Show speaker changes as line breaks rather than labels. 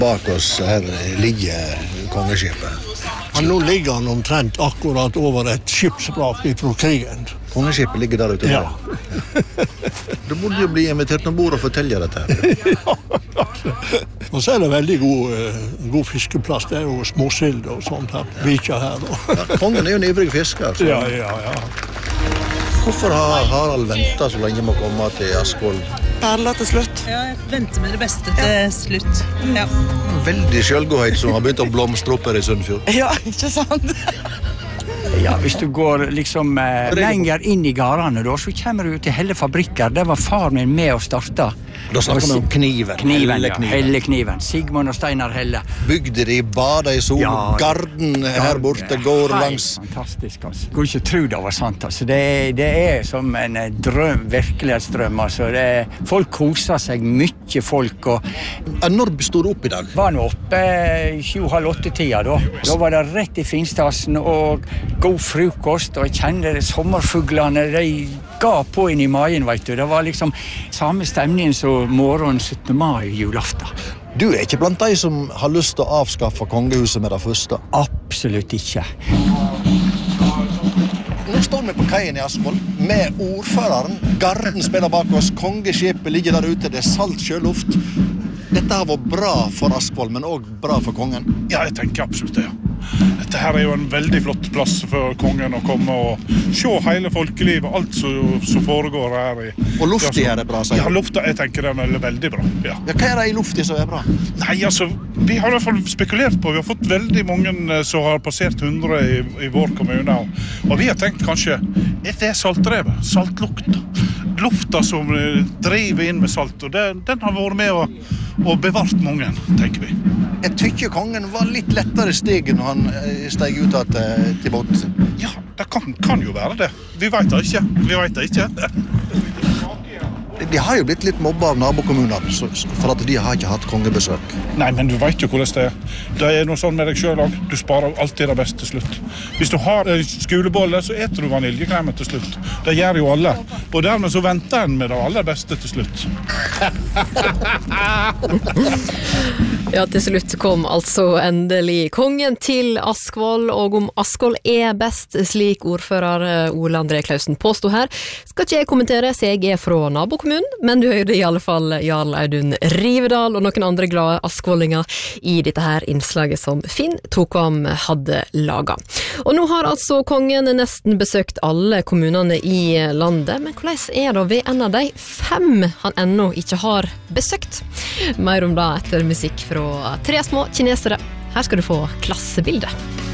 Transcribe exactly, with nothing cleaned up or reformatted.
Bak oss her ligger kongeskipet.
Men nå ligger han omtrent akkurat over et skipsvrak fra krigen.
Kongeskipet ligger der ute.
Ja.
Du burde jo bli invitert om bord og fortelle dette her.
Ja, og så er det veldig god, god fiskeplass. Det er jo småsild og sånt her. Vika her.
Ja, kongen er jo en ivrig fisker. Så.
Ja, ja, ja.
Hvorfor har Harald ventet så lenge med å komme til Askvoll?
Perla til slutt.
Ja, jeg venter med det beste til slutt. Ja.
Veldig selvgodhet som har begynt å blomstre opp her i Sunnfjord.
Ja, ikke sant?
Ja, hvis du går liksom eh, lenger inn i garene da, så kommer du til Helle fabrikker. Der var far min med å starte.
Da snakker vi om kniven.
Kniven,
Helle
ja.
kniven.
Helle kniven. Sigmund og Steinar Helle.
Bygde de bada i sol.
Ja,
Garden her borte går
Hei,
langs.
Fantastisk, altså. Jeg kunne ikke tro det var sant, altså. Det, det er som en drøm, virkelighetsdrøm, altså. Det, folk koser seg, mye folk. Og
Når stod du opp i dag?
var nå oppe sju-halv åtte-tida da. Da var det rett i finstasen og god frokost, og jeg kjenner sommerfuglene, de ga på inn i magen, vet du. Det var liksom samme stemningen som morgen syttende mai julaften.
Du er ikke blant de som har lyst til å avskaffe kongehuset med det første.
Absolutt ikke.
Nå står vi på kaien i Askvoll med ordføreren. Garden spiller bak oss, kongeskipet ligger der ute, det er salt sjøluft. Dette har vært bra for Askvoll, men også bra for kongen.
Ja, jeg tenker absolutt det, ja. Dette her er jo en veldig flott plass for kongen å komme og se hele folkelivet, alt som, som foregår her. I,
Og lufti her er bra, sier
Ja, lufta, jeg tenker den er veldig bra, ja.
Ja, hva er det i lufti som er bra?
Nei, altså, vi har i hvert fall spekulert på, vi har fått veldig mange som har passert hundre i, i vår kommune, og, og vi har tenkt kanskje, det er saltrevet, saltlukta. Lufta som driver inn med salt, og det, den har vært med å, å bevart mange, tenker vi.
Jeg tykker kongen var litt lettere steg når han steg ut til, til båten sin.
Ja, det kan, kan jo være det. Vi vet det ikke, vi vet det ikke.
De har jo blitt litt mobba av nabokommuner for at de har ikke hatt kongebesøk.
Nei, men du vet jo hvordan det er. Det er noe sånn med deg selv også. Du sparer alltid det beste til slutt. Hvis du har en skulebolle, så eter du vaniljekremet til slutt. Det gjør jo alle. Og dermed så venter en med det aller beste til slutt.
Ja, til slutt kom altså endelig kongen til Askvoll, og om Askvoll er best, slik ordfører Ole André Klausen påstod her, skal ikke jeg kommentere, så jeg er fra nabokommunen, men du hørte i alle fall Jarl Audun Rivedal og noen andre glade askvollinger i dette her innslaget som Finn Tokvam hadde laget. Og nå har altså kongen nesten besøkt alle kommunene i landet, men hvordan er det ved en av de fem han ennå ikke har besøkt? Mer om det etter musikk fra tre små kinesere. Her skal du få klassebildet.